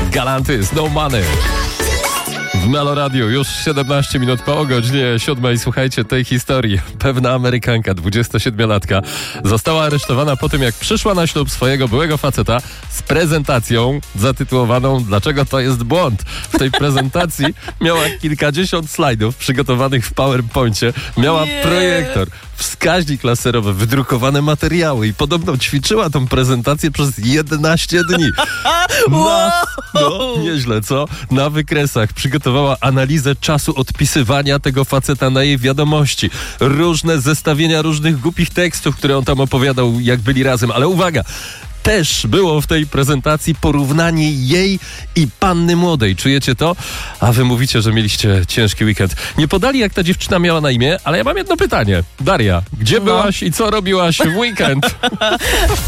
Galantis, No Money. W Melo Radio już 17 minut po godzinie 7. Słuchajcie tej historii. Pewna Amerykanka, 27-latka, została aresztowana po tym, jak przyszła na ślub swojego byłego faceta z prezentacją zatytułowaną "Dlaczego to jest błąd?". W tej prezentacji miała kilkadziesiąt slajdów przygotowanych w PowerPoincie, miała projektor, wskaźnik laserowy, wydrukowane materiały i podobno ćwiczyła tą prezentację przez 11 dni. Nieźle, co? Na wykresach przygotowała analizę czasu odpisywania tego faceta na jej wiadomości. Różne zestawienia różnych głupich tekstów, które on tam opowiadał, jak byli razem. Ale uwaga! Też było w tej prezentacji porównanie jej i panny młodej. Czujecie to? A wy mówicie, że mieliście ciężki weekend. Nie podali, jak ta dziewczyna miała na imię, ale ja mam jedno pytanie. Daria, gdzie byłaś i co robiłaś w weekend?